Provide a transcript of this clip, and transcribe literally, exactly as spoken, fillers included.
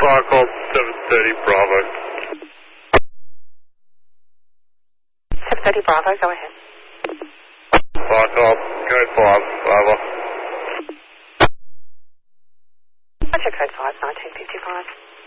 Foxhole seven thirty Bravo. seven thirty Bravo, go ahead. Foxhole, code five, Bravo. What's your code five, nineteen fifty-five?